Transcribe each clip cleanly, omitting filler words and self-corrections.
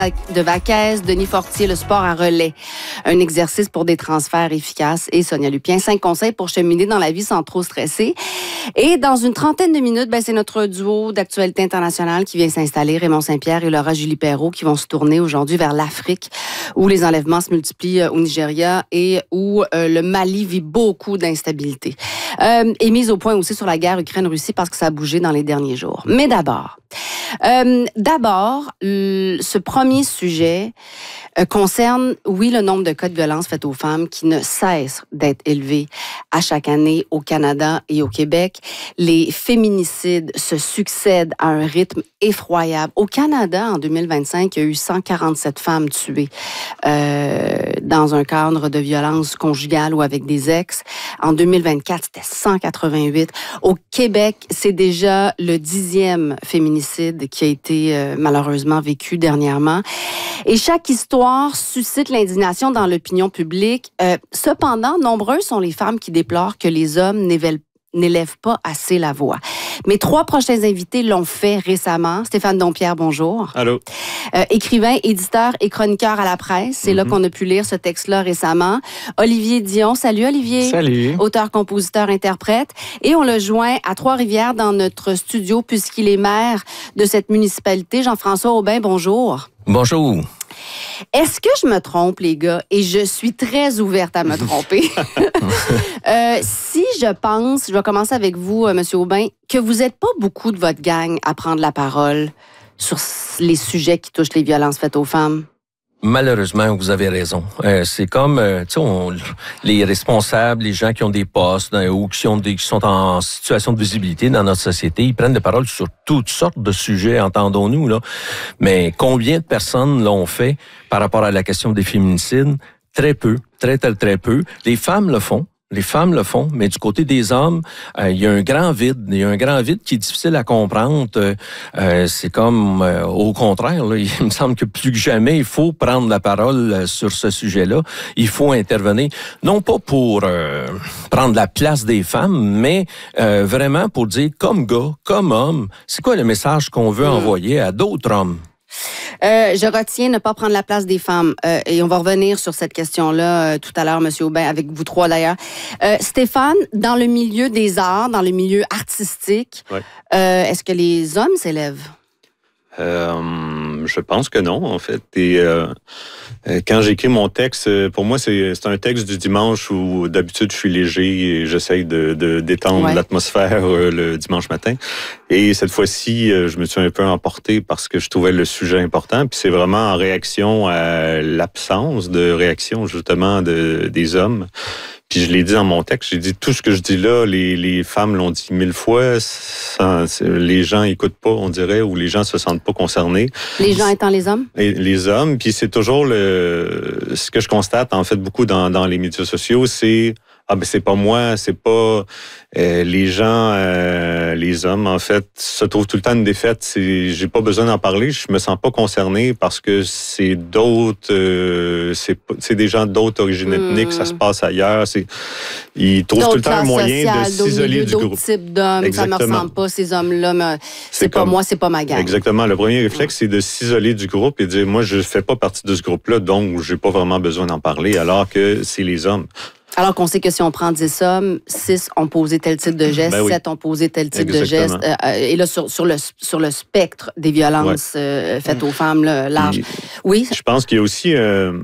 de Vaquès, Denis Fortier, le sport à relais. Un exercice pour des transferts efficaces. Et Sonia Lupien, 5 conseils pour cheminer dans la vie sans trop stresser. Et dans une trentaine de minutes, c'est notre duo d'actualité internationale qui vient s'installer. Raymond Saint-Pierre et Laura Julie Perrault qui vont se tourner aujourd'hui vers l'Afrique où les enlèvements se multiplient au Nigeria et où le Mali vit beaucoup d'instabilité. Et mise au point aussi sur la guerre Ukraine-Russie parce que ça a bougé dans les derniers jours. Mais d'abord, ce premier sujet concerne, oui, le nombre de cas de violences faites aux femmes qui ne cessent d'être élevés à chaque année au Canada et au Québec. Les féminicides se succèdent à un rythme effroyable. Au Canada, en 2025, il y a eu 147 femmes tuées dans un cadre de violence conjugale ou avec des ex. En 2024, c'était 188. Au Québec, c'est déjà le 10e féminicide qui a été malheureusement vécu dernièrement. Et chaque histoire suscite l'indignation dans l'opinion publique. Cependant, nombreuses sont les femmes qui déplorent que les hommes n'élèvent pas assez la voix. Mes 3 prochains invités l'ont fait récemment. Stéphane Dompierre, bonjour. Allô. Écrivain, éditeur et chroniqueur à la presse. C'est là qu'on a pu lire ce texte-là récemment. Olivier Dion. Salut, Olivier. Salut. Auteur, compositeur, interprète. Et on le joint à Trois-Rivières dans notre studio puisqu'il est maire de cette municipalité. Jean-François Aubin, bonjour. Bonjour. Est-ce que je me trompe, les gars? Et je suis très ouverte à me tromper. Si je pense, je vais commencer avec vous, M. Aubin, que vous n'êtes pas beaucoup de votre gang à prendre la parole sur les sujets qui touchent les violences faites aux femmes. Malheureusement, vous avez raison. C'est comme, les responsables, les gens qui ont des postes ou qui sont en situation de visibilité dans notre société, ils prennent des paroles sur toutes sortes de sujets, entendons-nous, là. Mais combien de personnes l'ont fait par rapport à la question des féminicides? Très peu, très peu. Les femmes le font. Les femmes le font, mais du côté des hommes, il y a un grand vide. Il y a un grand vide qui est difficile à comprendre. C'est comme au contraire. Là, il me semble que plus que jamais, il faut prendre la parole sur ce sujet-là. Il faut intervenir, non pas pour prendre la place des femmes, mais vraiment pour dire comme gars, comme homme, c'est quoi le message qu'on veut envoyer à d'autres hommes? Je retiens ne pas prendre la place des femmes. Et on va revenir sur cette question-là tout à l'heure, M. Aubin, avec vous 3 d'ailleurs. Stéphane, dans le milieu des arts, dans le milieu artistique, est-ce que les hommes s'élèvent? Je pense que non, en fait. Et quand j'écris mon texte, pour moi, c'est un texte du dimanche où d'habitude je suis léger et j'essaye de détendre l'atmosphère le dimanche matin. Et cette fois-ci, je me suis un peu emporté parce que je trouvais le sujet important. Puis c'est vraiment en réaction à l'absence de réaction, justement, des hommes. Puis je l'ai dit dans mon texte, j'ai dit tout ce que je dis là, les femmes l'ont dit 1000 fois, les gens écoutent pas, on dirait, ou les gens se sentent pas concernés. Les gens étant les hommes? Et les hommes, puis c'est toujours ce que je constate en fait beaucoup dans les médias sociaux, c'est c'est pas moi, c'est pas les gens, les hommes en fait se trouvent tout le temps une défaite. J'ai pas besoin d'en parler, je me sens pas concerné parce que c'est d'autres, c'est des gens d'autres origines ethniques, ça se passe ailleurs. Ils trouvent tout le temps un moyen de s'isoler du groupe. D'autres types d'hommes, ça me ressemble pas ces hommes-là, c'est pas moi, c'est pas ma gang. Exactement. Le premier réflexe, c'est de s'isoler du groupe et de dire moi je fais pas partie de ce groupe-là, donc j'ai pas vraiment besoin d'en parler, alors que c'est les hommes. Alors qu'on sait que si on prend 10 hommes, 6 ont posé tel type de geste, 7 ont posé tel type de geste. Et là, sur le spectre des violences faites aux femmes, là, large. Oui. Je pense qu'il y a aussi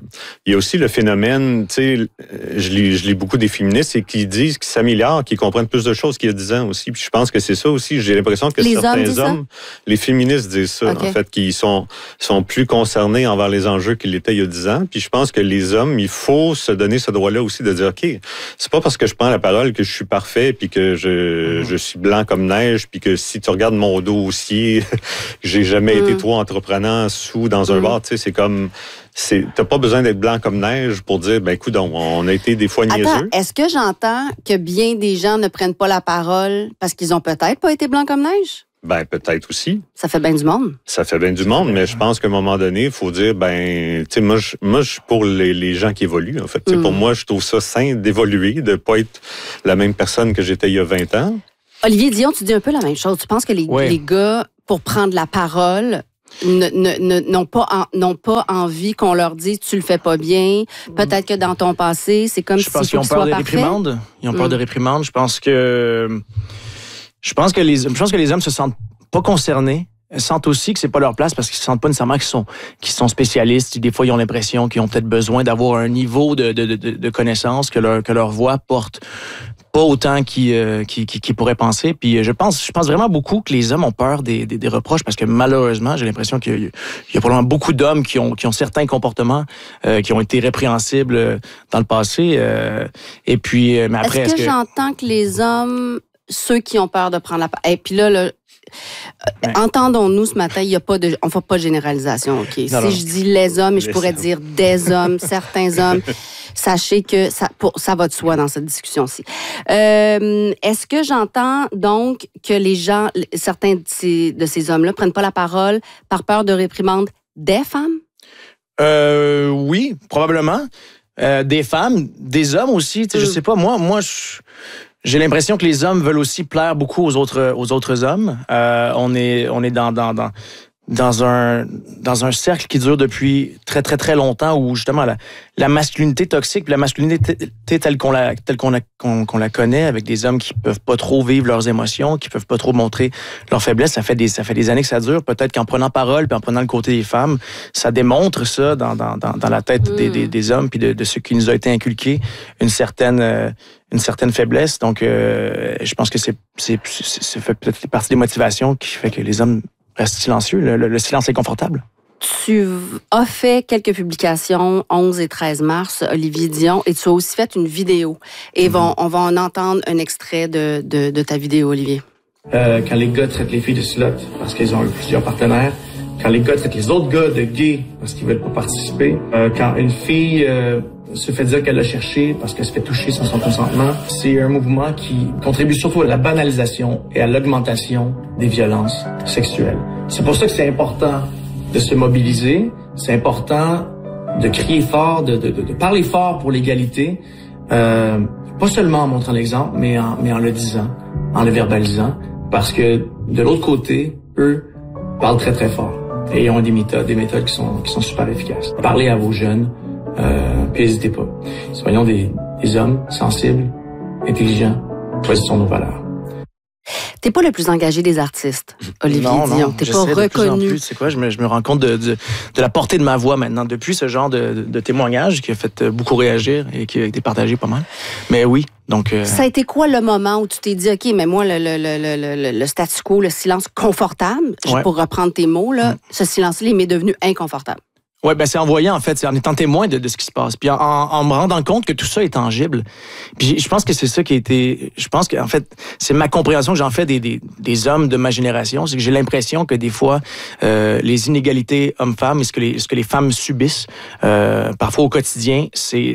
le phénomène, tu sais, je lis beaucoup des féministes et qui disent qu'ils s'améliorent, qu'ils comprennent plus de choses qu'il y a 10 ans aussi. Puis je pense que c'est ça aussi. J'ai l'impression que certains hommes, les féministes disent ça, en fait, qu'ils sont plus concernés envers les enjeux qu'ils l'étaient il y a 10 ans. Puis je pense que les hommes, il faut se donner ce droit-là aussi de dire OK, c'est pas parce que je prends la parole que je suis parfait puis que je suis blanc comme neige puis que si tu regardes mon dossier, j'ai jamais été trop entreprenant dans un bar, tu sais, c'est comme t'as pas besoin d'être blanc comme neige pour dire écoute, on a été des fois niaiseux. Attends, est-ce que j'entends que bien des gens ne prennent pas la parole parce qu'ils ont peut-être pas été blancs comme neige? Peut-être aussi. Ça fait bien du monde. Ça fait bien du monde, mais je pense qu'à un moment donné, il faut dire, tu sais, moi, je suis pour les gens qui évoluent, en fait. Pour moi, je trouve ça sain d'évoluer, de pas être la même personne que j'étais il y a 20 ans. Olivier Dion, tu dis un peu la même chose. Tu penses que les gars, pour prendre la parole, n'ont pas envie qu'on leur dise tu le fais pas bien. Peut-être que dans ton passé, c'est comme si pense qu'ils ont peur de réprimande. Ils ont peur de réprimande. Je pense que les hommes se sentent pas concernés. Ils sentent aussi que c'est pas leur place parce qu'ils se sentent pas nécessairement qu'ils sont spécialistes. Des fois, ils ont l'impression qu'ils ont peut-être besoin d'avoir un niveau de connaissance que leur voix porte pas autant qu'ils pourraient penser. Puis je pense vraiment beaucoup que les hommes ont peur des reproches parce que malheureusement, j'ai l'impression qu'il y a probablement beaucoup d'hommes qui ont certains comportements qui ont été répréhensibles dans le passé. Et puis, mais après, est-ce que j'entends que les hommes, ceux qui ont peur de prendre la parole, et puis là entendons-nous ce matin, on ne fait pas de généralisation, OK? Si je dis les hommes, je pourrais dire des hommes, certains hommes, sachez que ça va de soi dans cette discussion-ci. Est-ce que j'entends donc que les gens, certains de ces hommes-là, prennent pas la parole par peur de réprimande des femmes? Oui, probablement. Des femmes, des hommes aussi. Je sais pas, moi, j'ai l'impression que les hommes veulent aussi plaire beaucoup aux autres hommes. On est dans un cercle qui dure depuis très très très longtemps où justement la masculinité toxique, puis la masculinité telle qu'on la connaît, avec des hommes qui peuvent pas trop vivre leurs émotions, qui peuvent pas trop montrer leurs faiblesses, ça fait des années que ça dure. Peut-être qu'en prenant parole puis en prenant le côté des femmes, ça démontre ça dans la tête des hommes puis de ce qui nous a été inculqué, une certaine faiblesse. Donc je pense que c'est fait peut-être partie des motivations qui fait que les hommes restent silencieux. Le silence est confortable. Tu as fait quelques publications 11 et 13 mars, Olivier Dion, et tu as aussi fait une vidéo. Et on va en entendre un extrait de ta vidéo, Olivier. Quand les gars traitent les filles de sluts parce qu'ils ont eu plusieurs partenaires, quand les gars traitent les autres gars de gays parce qu'ils veulent pas participer, quand une fille se fait dire qu'elle l'a cherché parce qu'elle se fait toucher sans son consentement, c'est un mouvement qui contribue surtout à la banalisation et à l'augmentation des violences sexuelles. C'est pour ça que c'est important de se mobiliser, c'est important de crier fort, de parler fort pour l'égalité, pas seulement en montrant l'exemple, mais en le disant, en le verbalisant, parce que de l'autre côté, eux parlent très très fort et ils ont des méthodes qui sont super efficaces. Parlez à vos jeunes, puis n'hésitez pas. Soyons des hommes sensibles, intelligents, choisissons nos valeurs. T'es pas le plus engagé des artistes, Olivier Dion. T'es pas reconnu. C'est quoi? Je me rends compte de la portée de ma voix maintenant, depuis ce genre de témoignage qui a fait beaucoup réagir et qui a été partagé pas mal. Mais oui, donc... Ça a été quoi le moment où tu t'es dit, OK, mais moi, le statu quo, le silence confortable, pour reprendre tes mots, là, ce silence-là, il m'est devenu inconfortable. Oui, ben c'est en voyant, en fait, c'est en étant témoin de ce qui se passe. Puis en me rendant compte que tout ça est tangible. Puis je pense que c'est ça qui a été... Je pense qu'en fait, c'est ma compréhension que j'en fais des hommes de ma génération. C'est que j'ai l'impression que des fois, les inégalités hommes-femmes et ce que les femmes subissent, parfois au quotidien,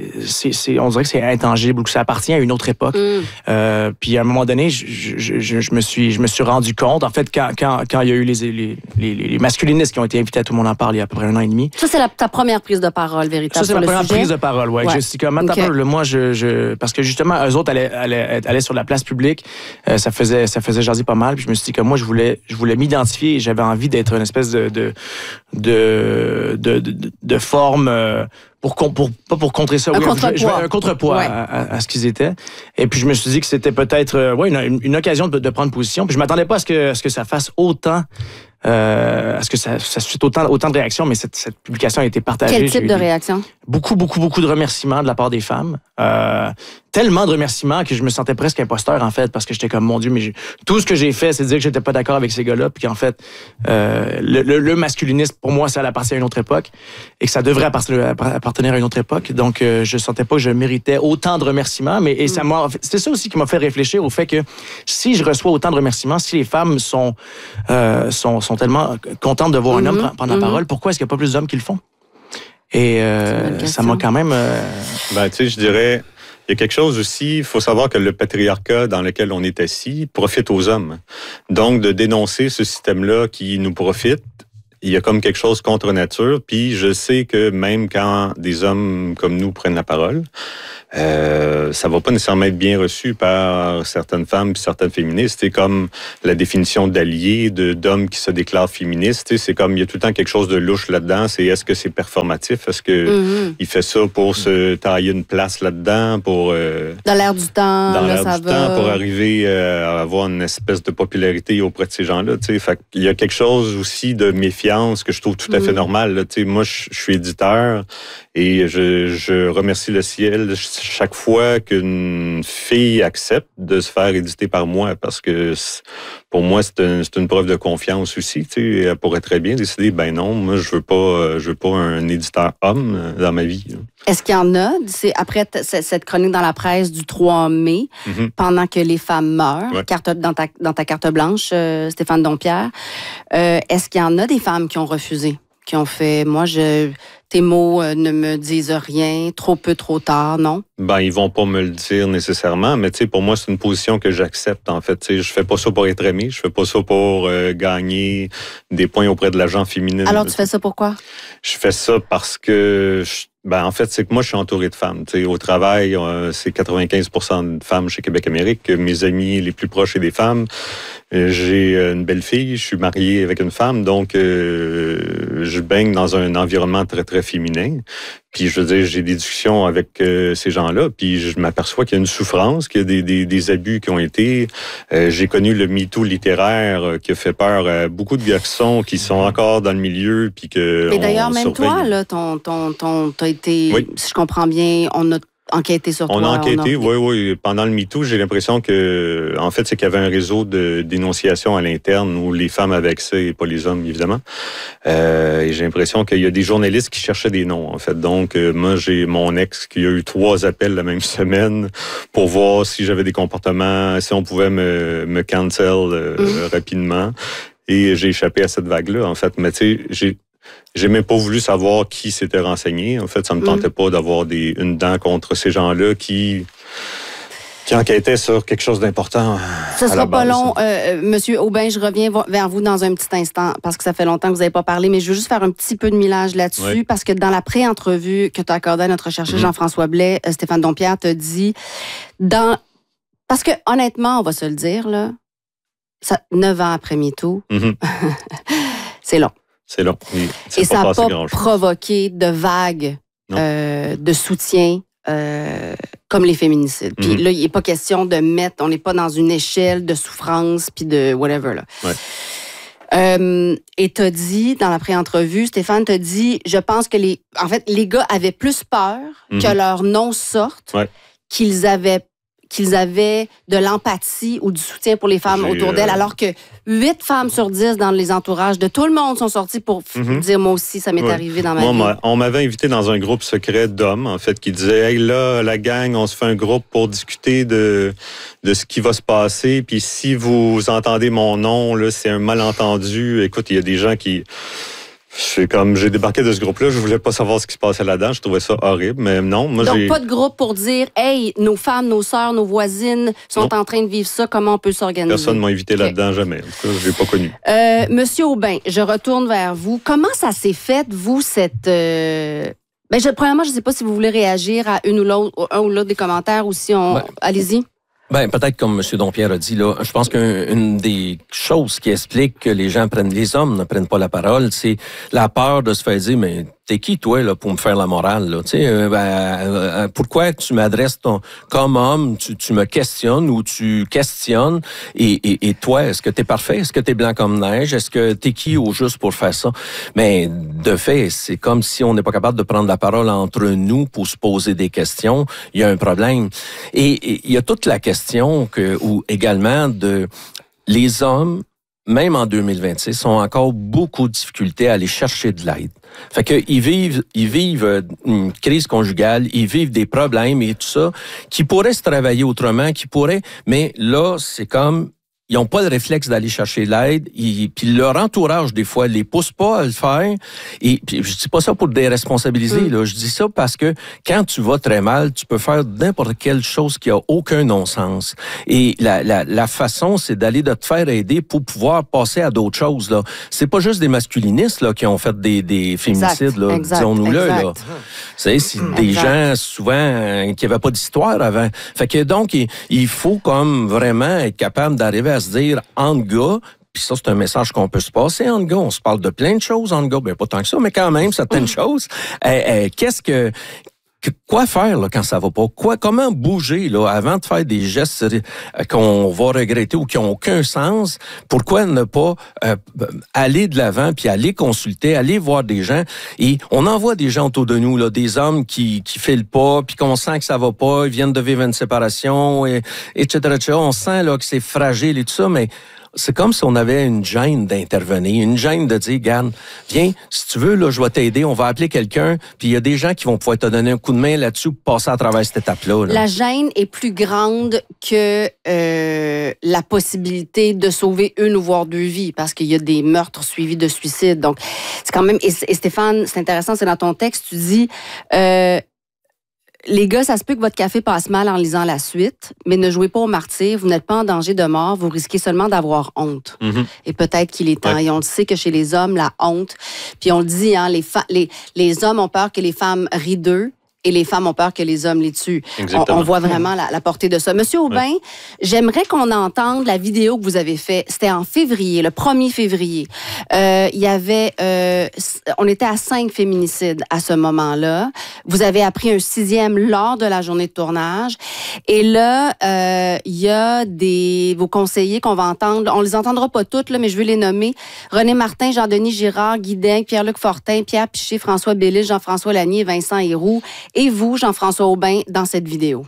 on dirait que c'est intangible ou que ça appartient à une autre époque. Puis à un moment donné, je me suis rendu compte, en fait, quand il y a eu les masculinistes qui ont été invités à Tout le monde en parle il y a à peu près 1 an et demi. Ça, c'est ta première prise de parole, véritable. Ça, c'est ma première prise de parole, ouais. Je suis comme, moi, parce que justement, eux autres allaient sur la place publique, ça faisait jaser pas mal, puis je me suis dit que moi, je voulais m'identifier et j'avais envie d'être une espèce de forme, pas pour contrer ça. Un contrepoids à ce qu'ils étaient. Et puis, je me suis dit que c'était peut-être, une occasion de prendre position, puis je m'attendais pas à ce que ça fasse autant, est-ce que ça suscite autant de réactions, mais cette publication a été partagée. Quel type de réaction? Beaucoup de remerciements de la part des femmes. Tellement de remerciements que je me sentais presque imposteur, en fait, parce que j'étais comme, mon Dieu, mais tout ce que j'ai fait, c'est dire que j'étais pas d'accord avec ces gars-là, puis qu'en fait, le masculinisme, pour moi, ça appartient à une autre époque, et que ça devrait appartenir à une autre époque. Donc, je sentais pas que je méritais autant de remerciements, mais c'est ça aussi qui m'a fait réfléchir au fait que si je reçois autant de remerciements, si les femmes sont tellement contentes de voir un homme prendre la parole, pourquoi est-ce qu'il n'y a pas plus d'hommes qui le font? Et ça m'a quand même... tu sais, je dirais, il y a quelque chose aussi, il faut savoir que le patriarcat dans lequel on est assis profite aux hommes. Donc, de dénoncer ce système-là qui nous profite, il y a comme quelque chose contre nature. Puis je sais que même quand des hommes comme nous prennent la parole, ça va pas nécessairement être bien reçu par certaines femmes puis certaines féministes. C'est comme la définition d'allié, d'hommes qui se déclarent féministes. C'est comme, il y a tout le temps quelque chose de louche là-dedans. C'est est-ce que c'est performatif? Est-ce que il fait ça pour se tailler une place là-dedans? Pour dans l'air du temps, dans là, l'air ça du va. temps, pour arriver à avoir une espèce de popularité auprès de ces gens-là. Fait il y a quelque chose aussi de méfiance que je trouve tout à fait normal. Là. Moi, je suis éditeur et je remercie le ciel chaque fois qu'une fille accepte de se faire éditer par moi, parce que pour moi, c'est une preuve de confiance aussi. Elle pourrait très bien décider, ben non, moi, je veux pas un éditeur homme dans ma vie. Là. Est-ce qu'il y en a, c'est après cette chronique dans la presse du 3 mai, pendant que les femmes meurent, dans ta carte blanche, Stéphane Dompierre, est-ce qu'il y en a des femmes qui ont refusé, qui ont fait, moi, tes mots ne me disent rien, trop peu, trop tard, non? Ben, ils vont pas me le dire nécessairement, mais pour moi, c'est une position que j'accepte, en fait. Je fais pas ça pour être aimé, je fais pas ça pour gagner des points auprès de l'agent féminin. Alors, tu fais ça pourquoi? Je fais ça parce que... en fait, c'est que moi, je suis entouré de femmes. Au travail, c'est 95% de femmes chez Québec-Amérique. Mes amis les plus proches, c'est des femmes. J'ai une belle fille, je suis marié avec une femme, donc je baigne dans un environnement très, très féminin. Puis, je veux dire, j'ai des discussions avec ces gens-là, puis je m'aperçois qu'il y a une souffrance, qu'il y a des abus qui ont été. J'ai connu le MeToo littéraire qui a fait peur à beaucoup de garçons qui sont encore dans le milieu, puis que... Mais d'ailleurs, même toi, là, t'as été, si je comprends bien, on a enquêté sur toi. On a enquêté, oui. Pendant le MeToo, j'ai l'impression que, en fait, c'est qu'il y avait un réseau de dénonciation à l'interne où les femmes avaient accès et pas les hommes, évidemment. Et j'ai l'impression qu'il y a des journalistes qui cherchaient des noms, en fait. Donc, moi, j'ai mon ex qui a eu 3 appels la même semaine pour voir si j'avais des comportements, si on pouvait me cancel rapidement. Et j'ai échappé à cette vague-là, en fait. Mais tu sais, j'ai même pas voulu savoir qui s'était renseigné. En fait, ça me tentait pas d'avoir une dent contre ces gens-là qui enquêtaient sur quelque chose d'important. Ce sera pas long. Monsieur Aubin, je reviens vers vous dans un petit instant parce que ça fait longtemps que vous n'avez pas parlé, mais je veux juste faire un petit peu de millage là-dessus parce que dans la pré-entrevue que tu as accordée à notre chercheur Jean-François Blais, Stéphane Dompierre t'a dit parce que honnêtement, on va se le dire, là, 9 ans après MeToo, c'est long. C'est long. Et ça n'a pas provoqué de vagues de soutien comme les féminicides. Puis là, il n'est pas question de on n'est pas dans une échelle de souffrance puis de whatever. Là. Ouais. Et t'as dit, dans la pré-entrevue, Stéphane t'a dit, je pense que les gars avaient plus peur que leur nom sorte qu'ils avaient de l'empathie ou du soutien pour les femmes autour d'elles, alors que 8 femmes sur 10 dans les entourages de tout le monde sont sorties pour dire, moi aussi, ça m'est arrivé dans ma vie. On m'avait invité dans un groupe secret d'hommes, en fait, qui disait, hey, là, la gang, on se fait un groupe pour discuter de ce qui va se passer, puis si vous entendez mon nom, là, c'est un malentendu. Écoute, il y a des gens qui... J'ai débarqué de ce groupe-là, je voulais pas savoir ce qui se passait là-dedans, je trouvais ça horrible, mais non, moi Donc, pas de groupe pour dire, hey, nos femmes, nos sœurs, nos voisines sont en train de vivre ça, comment on peut s'organiser? Personne m'a invité là-dedans, jamais. En tout cas, je l'ai pas connu. Monsieur Aubin, je retourne vers vous. Comment ça s'est fait, vous, cette... premièrement, je sais pas si vous voulez réagir à un ou l'autre des commentaires ou si on... Allez-y. Peut-être comme M. Dompierre a dit, là, je pense qu'une des choses qui explique que les hommes ne prennent pas la parole, c'est la peur de se faire dire, mais t'es qui, toi, là, pour me faire la morale, là? Tu sais, pourquoi tu m'adresses comme homme, tu me questionnes ou tu questionnes, et toi, est-ce que t'es parfait? Est-ce que t'es blanc comme neige? Est-ce que t'es qui au juste pour faire ça? Mais, de fait, c'est comme si on n'est pas capable de prendre la parole entre nous pour se poser des questions. Il y a un problème. Et il y a toute la question ou également les hommes, même en 2026, ont encore beaucoup de difficultés à aller chercher de l'aide. Fait que ils vivent une crise conjugale, ils vivent des problèmes et tout ça, qui pourraient se travailler autrement, mais là, c'est comme ils n'ont pas le réflexe d'aller chercher l'aide. Puis leur entourage, des fois, les pousse pas à le faire. Et puis, je dis pas ça pour déresponsabiliser. Là. Je dis ça parce que quand tu vas très mal, tu peux faire n'importe quelle chose qui a aucun non-sens. Et la façon, c'est d'aller de te faire aider pour pouvoir passer à d'autres choses. Là. C'est pas juste des masculinistes là, qui ont fait des féminicides, là, disons-nous-le. Là. C'est des gens, souvent, qui n'avaient pas d'histoire avant. Fait que donc, il faut comme vraiment être capable d'arriver à se dire, entre gars, puis ça, c'est un message qu'on peut se passer entre gars. On se parle de plein de choses entre gars. Ben, pas tant que ça, mais quand même, certaines choses. Quoi faire là, quand ça va pas? Comment bouger là, avant de faire des gestes qu'on va regretter ou qui n'ont aucun sens? Pourquoi ne pas aller de l'avant puis aller consulter, aller voir des gens? Et on en voit des gens autour de nous, là, des hommes qui filent pas puis qu'on sent que ça va pas, ils viennent de vivre une séparation, etc. On sent là, que c'est fragile et tout ça, mais c'est comme si on avait une gêne d'intervenir, une gêne de dire, regarde, viens, si tu veux, là, je vais t'aider, on va appeler quelqu'un, puis il y a des gens qui vont pouvoir te donner un coup de main là-dessus pour passer à travers cette étape-là. Là. La gêne est plus grande que la possibilité de sauver une ou voire deux vies, parce qu'il y a des meurtres suivis de suicides. Donc, c'est quand même... Et Stéphane, c'est intéressant, c'est dans ton texte, tu dis... les gars, ça se peut que votre café passe mal en lisant la suite, mais ne jouez pas au martyr, vous n'êtes pas en danger de mort, vous risquez seulement d'avoir honte. Mm-hmm. Et peut-être qu'il est temps. Ouais. Et on le sait que chez les hommes, la honte, puis on le dit, hein, les hommes ont peur que les femmes rient d'eux, et les femmes ont peur que les hommes les tuent. On voit vraiment la portée de ça. Monsieur Aubin, j'aimerais qu'on entende la vidéo que vous avez faite. C'était en février, le 1er février. Il y avait... on était à 5 féminicides à ce moment-là. Vous avez appris un 6e lors de la journée de tournage. Et là, il y a vos conseillers qu'on va entendre. On les entendra pas toutes, là, mais je veux les nommer. René Martin, Jean-Denis Girard, Guy Daigle, Pierre-Luc Fortin, Pierre Piché, François Bellil, Jean-François Lanier, Vincent Héroux. Et vous, Jean-François Aubin, dans cette vidéo.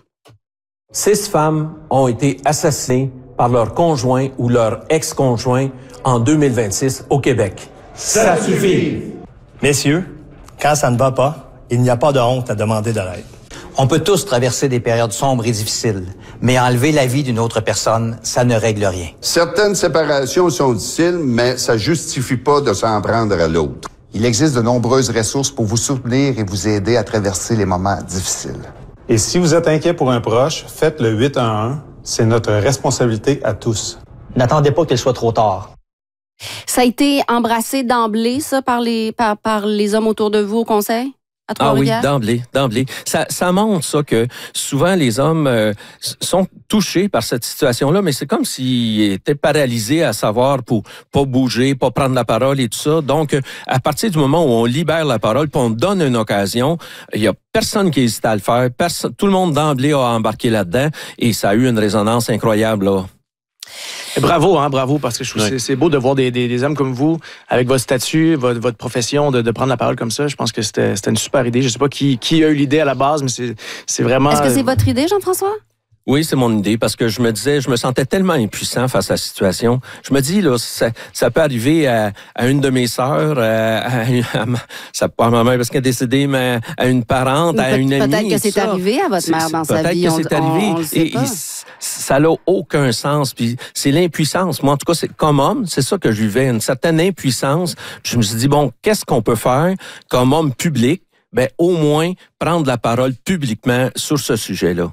6 femmes ont été assassinées par leur conjoint ou leur ex-conjoint en 2026 au Québec. Ça suffit! Messieurs, quand ça ne va pas, il n'y a pas de honte à demander de l'aide. On peut tous traverser des périodes sombres et difficiles, mais enlever la vie d'une autre personne, ça ne règle rien. Certaines séparations sont difficiles, mais ça justifie pas de s'en prendre à l'autre. Il existe de nombreuses ressources pour vous soutenir et vous aider à traverser les moments difficiles. Et si vous êtes inquiet pour un proche, faites le 811. C'est notre responsabilité à tous. N'attendez pas qu'il soit trop tard. Ça a été embrassé d'emblée, ça, par les hommes autour de vous au conseil? Ah oui, d'emblée. Ça montre ça que souvent les hommes sont touchés par cette situation-là, mais c'est comme s'ils étaient paralysés à savoir pour pas bouger, pas prendre la parole et tout ça. Donc, à partir du moment où on libère la parole, puis on donne une occasion, il y a personne qui hésite à le faire. Tout le monde d'emblée a embarqué là-dedans et ça a eu une résonance incroyable, là. Et bravo, parce que je trouve que c'est beau de voir des hommes comme vous, avec votre statut, votre profession, de prendre la parole comme ça. Je pense que c'était une super idée. Je sais pas qui a eu l'idée à la base, mais c'est vraiment... Est-ce que c'est votre idée, Jean-François? Oui, c'est mon idée, parce que je me sentais tellement impuissant face à la situation. Je me dis, là, ça peut arriver à une de mes sœurs, ça peut pas à ma mère parce qu'elle est décédée, mais à une parente, à une amie. Peut-être que c'est arrivé à votre mère dans sa vie. Peut-être que c'est arrivé. Et ça n'a aucun sens. Puis c'est l'impuissance. Moi, en tout cas, c'est comme homme, c'est ça que je vivais, une certaine impuissance. Puis je me suis dit, bon, qu'est-ce qu'on peut faire comme homme public? Ben, au moins, prendre la parole publiquement sur ce sujet-là.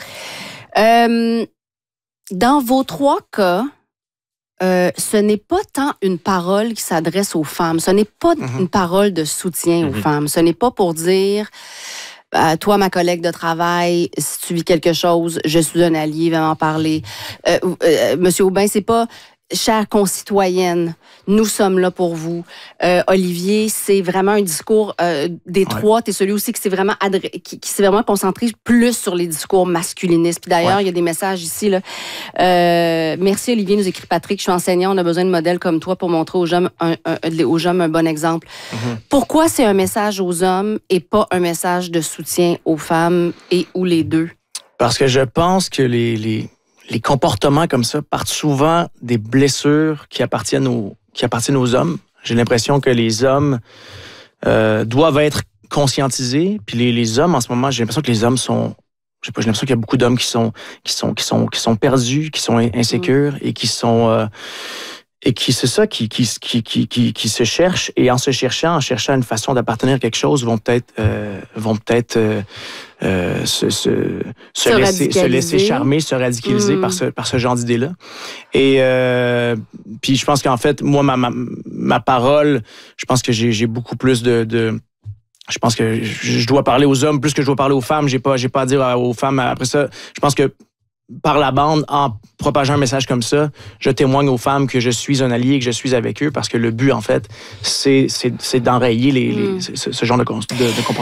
Dans vos 3 cas, ce n'est pas tant une parole qui s'adresse aux femmes. Ce n'est pas une parole de soutien aux femmes. Ce n'est pas pour dire, toi, ma collègue de travail, si tu vis quelque chose, je suis un allié, va m'en parler. Monsieur Aubin, c'est pas... Chère concitoyenne, nous sommes là pour vous. Olivier, c'est vraiment un discours des 3. T'es celui aussi qui s'est vraiment qui s'est vraiment concentré plus sur les discours masculinistes. Puis d'ailleurs, il y a des messages ici. Là. Merci Olivier, nous écrit Patrick. Je suis enseignant, on a besoin de modèles comme toi pour montrer aux hommes un bon exemple. Pourquoi c'est un message aux hommes et pas un message de soutien aux femmes et ou les deux? Parce que je pense que les comportements comme ça partent souvent des blessures qui appartiennent aux hommes. J'ai l'impression que les hommes doivent être conscientisés. Puis les hommes, en ce moment, j'ai l'impression que les hommes sont j'ai l'impression qu'il y a beaucoup d'hommes qui sont perdus, qui sont insécures et qui sont qui se cherchent, et en cherchant une façon d'appartenir à quelque chose, vont peut-être se laisser charmer, se radicaliser par ce genre d'idée-là. Et puis je pense qu'en fait, moi, ma parole, je pense que j'ai beaucoup plus de je pense que je dois parler aux hommes plus que je dois parler aux femmes. J'ai pas à dire aux femmes. Après ça, je pense que par la bande, en propageant un message comme ça, je témoigne aux femmes que je suis un allié et que je suis avec eux, parce que le but, en fait, c'est d'enrayer ce genre de comportement.